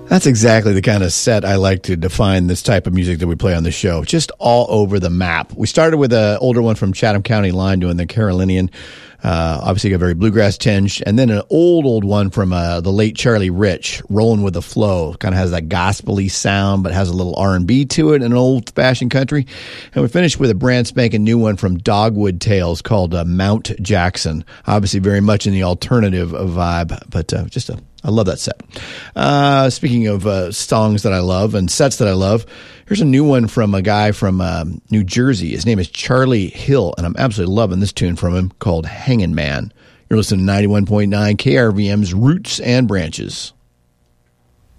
That's exactly the kind of set I like to define this type of music that we play on the show. Just all over the map. We started with an older one from Chatham County Line doing the Carolinian. Obviously got very bluegrass tinged. And then an old one from the late Charlie Rich, Rolling with the Flow. Kind of has that gospel-y sound, but has a little R&B to it and an old-fashioned country. And we finished with a brand spanking new one from Dogwood Tales called Mount Jackson. Obviously very much in the alternative vibe, but I love that set. Speaking of songs that I love and sets that I love, here's a new one from a guy from New Jersey. His name is Charlie Hill, and I'm absolutely loving this tune from him called Hangin' Man. You're listening to 91.9 KRVM's Roots and Branches.